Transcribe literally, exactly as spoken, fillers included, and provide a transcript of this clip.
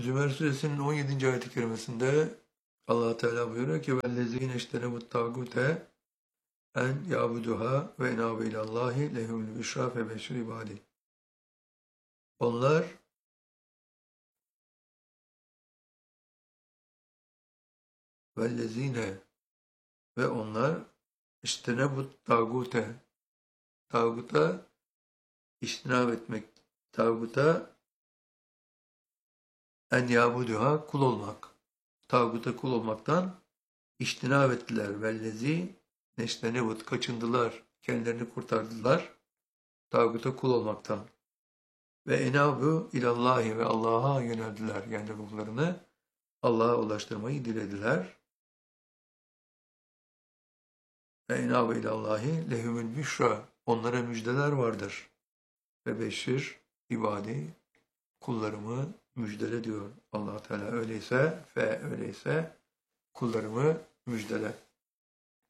Zümer suresinin on yedinci ayet-i kerimesinde Allah Teala buyuruyor ki vellezine iştenebut tagute en yabuduha ve enabe ilallahi lehumul büşra fe beşir ibadi. Onlar vellezine ve onlar iştenebut tagute tağuta iştinab etmek, tağuta en yabuduha kul olmak, tağuta kul olmaktan iştinab ettiler. Vellezi neştenebut kaçındılar, kendilerini kurtardılar tağuta kul olmaktan. Ve enabu ilallahi ve Allah'a yöneldiler. Yani ruhlarını Allah'a ulaştırmayı dilediler. Ve enabu ilallahi lehumül büşra. Onlara müjdeler vardır. Ve beşir ibadi kullarımı müjdele diyor Allah Teala. Öyleyse fe öyleyse kullarımı müjdele.